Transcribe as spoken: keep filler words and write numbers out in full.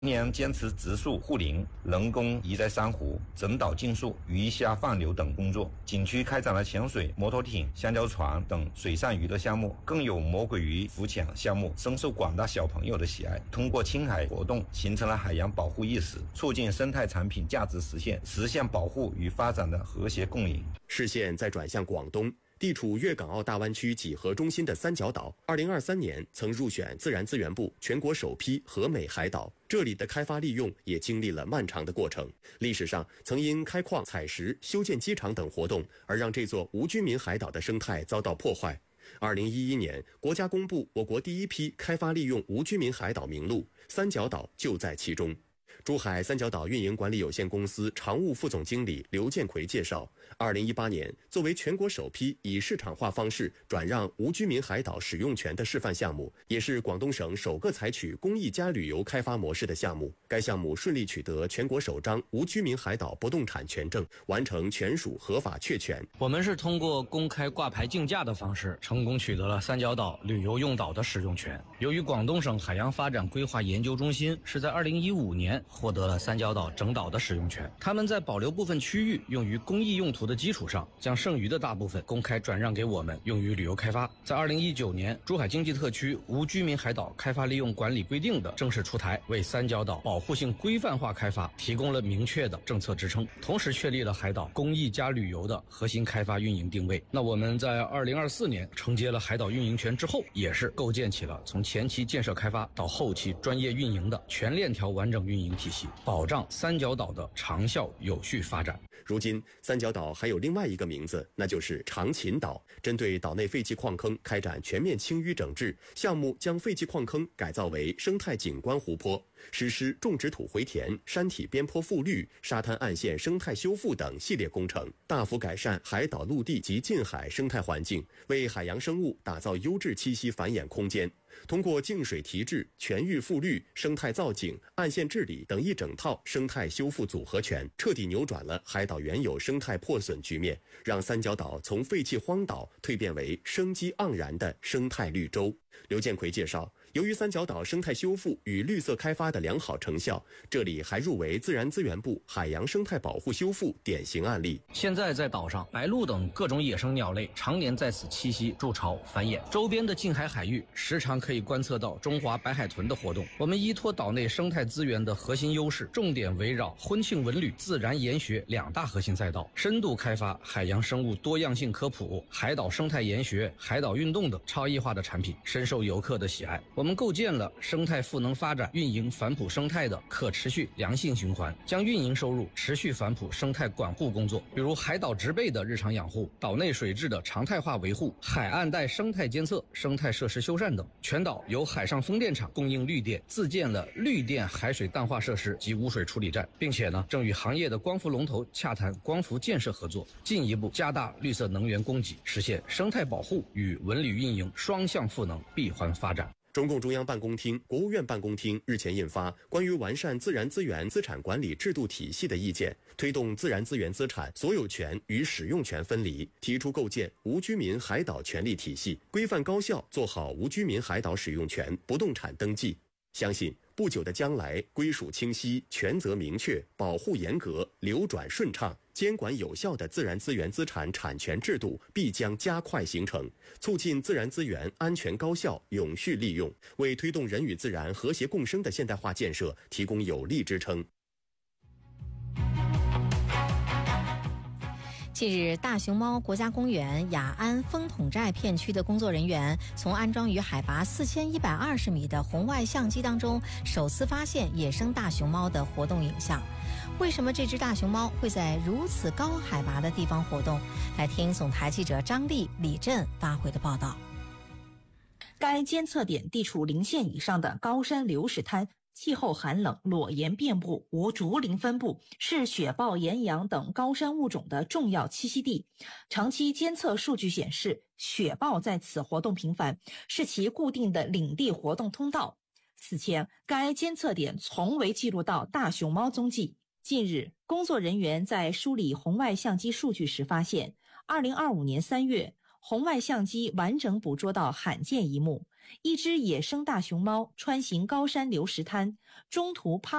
年坚持植树护林、人工移栽珊瑚、整岛禁树、鱼虾放流等工作。景区开展了潜水、摩托艇、香蕉船等水上娱乐项目，更有魔鬼鱼浮潜项目，深受广大小朋友的喜爱。通过青海活动，形成了海洋保护意识，促进生态产品价值实现，实现保护与发展的和谐共赢。 视线再转向广东。地处粤港澳大湾区几何中心的三角岛，二零二三年曾入选自然资源部全国首批和美海岛。这里的开发利用也经历了漫长的过程，历史上曾因开矿、采石、修建机场等活动而让这座无居民海岛的生态遭到破坏。二零一一年，国家公布我国第一批开发利用无居民海岛名录，三角岛就在其中。珠海三角岛运营管理有限公司常务副总经理刘建奎介绍，二零一八年作为全国首批以市场化方式转让无居民海岛使用权的示范项目，也是广东省首个采取公益加旅游开发模式的项目。该项目顺利取得全国首张无居民海岛不动产权证，完成权属合法确权。 我们是通过公开挂牌竞价的方式，成功取得了三角岛旅游用岛的使用权。由于广东省海洋发展规划研究中心是在二零一五年获得了三角岛整岛的使用权，他们在保留部分区域用于公益用途的基础上，将剩余的大部分公开转让给我们用于旅游开发。在二零一九年，珠海经济特区无居民海岛开发利用管理规定的正式出台，为三角岛保护性规范化开发提供了明确的政策支撑，同时确立了海岛公益加旅游的核心开发运营定位。那我们在二零二四年承接了海岛运营权之后，也是构建起了从前期建设开发到后期专业运营的全链条完整运营体系，保障三角岛的长效有序发展。 如今，三角岛还有另外一个名字，那就是长琴岛。针对岛内废弃矿坑开展全面清淤整治项目，将废弃矿坑改造为生态景观湖泊，实施种植土回填、山体边坡复绿、沙滩岸线生态修复等系列工程，大幅改善海岛陆地及近海生态环境，为海洋生物打造优质栖息繁衍空间。通过净水提质、全域复绿、生态造景、岸线治理等一整套生态修复组合拳，彻底扭转了海岛原有生态破损局面，让三角岛从废弃荒岛蜕变为生机盎然的生态绿洲。刘建奎介绍，由于三角岛生态修复与绿色开发的良好成效，这里还入围自然资源部海洋生态保护修复典型案例。 现在在岛上，白鹭等各种野生鸟类常年在此栖息、筑巢、繁衍，周边的近海海域时常可以观测到中华白海豚的活动。我们依托岛内生态资源的核心优势，重点围绕婚庆文旅、自然研学两大核心赛道，深度开发海洋生物多样性科普、海岛生态研学、海岛运动等超异化的产品，深受游客的喜爱。我们构建了生态赋能发展、运营反哺生态的可持续良性循环，将运营收入持续反哺生态管护工作，比如海岛植被的日常养护、岛内水质的常态化维护、海岸带生态监测、生态设施修缮等。全岛由海上风电场供应绿电，自建了绿电海水淡化设施及污水处理站，并且呢，正与行业的光伏龙头洽谈光伏建设合作，进一步加大绿色能源供给，实现生态保护与文旅运营双向赋能闭环发展。 中共中央办公厅、国务院办公厅日前印发《关于完善自然资源资产管理制度体系的意见》，推动自然资源资产所有权与使用权分离，提出构建无居民海岛权利体系，规范高效做好无居民海岛使用权不动产登记。相信不久的将来，归属清晰、权责明确、保护严格、流转顺畅、监管有效的自然资源资产产权制度必将加快形成，促进自然资源安全高效永续利用，为推动人与自然和谐共生的现代化建设提供有力支撑。 近日，大熊猫国家公园雅安风筒寨片区的工作人员从安装于海拔四千一百二十米的红外相机当中首次发现野生大熊猫的活动影像。为什么这只大熊猫会在如此高海拔的地方活动？来听总台记者张丽、李振发回的报道。 该监测点地处零线以上的高山流石滩，气候寒冷，裸岩遍布，无竹林分布，是雪豹、岩羊等高山物种的重要栖息地。长期监测数据显示，雪豹在此活动频繁，是其固定的领地活动通道。此前，该监测点从未记录到大熊猫踪迹。近日，工作人员在梳理红外相机数据时发现，二零二五年三月，红外相机完整捕捉到罕见一幕， 一只野生大熊猫穿行高山流石滩，中途趴